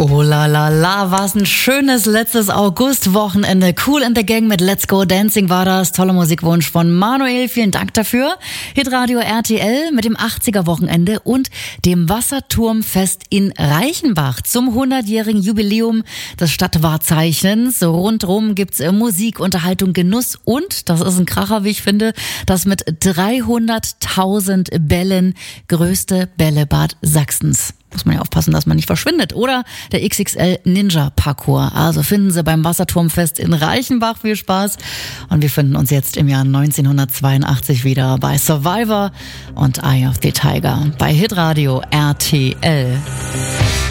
Oh la la la, was ein schönes letztes August-Wochenende. Cool in the Gang mit Let's Go Dancing war das. Toller Musikwunsch von Manuel, vielen Dank dafür. Hitradio RTL mit dem 80er-Wochenende und dem Wasserturmfest in Reichenbach zum 100-jährigen Jubiläum des Stadtwahrzeichens. Rundrum gibt's Musik, Unterhaltung, Genuss und, das ist ein Kracher, wie ich finde, das mit 300.000 Bällen größte Bällebad Sachsens. Muss man ja aufpassen, dass man nicht verschwindet. Oder der XXL Ninja Parcours. Also finden Sie beim Wasserturmfest in Reichenbach. Viel Spaß. Und wir finden uns jetzt im Jahr 1982 wieder bei Survivor und Eye of the Tiger bei Hitradio RTL.